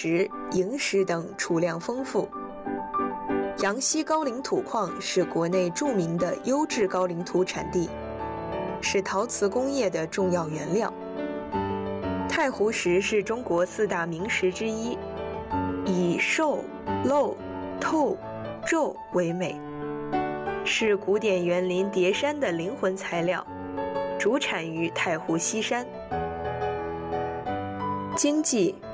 石、萤石等储量丰富。阳西高岭土矿是国内著名的优质高岭土产地，是陶瓷工业的重要原料。太湖石是中国4大名石之一，以瘦、露、透、皱为美，是古典园林叠山的灵魂材料，主产于太湖西山。经济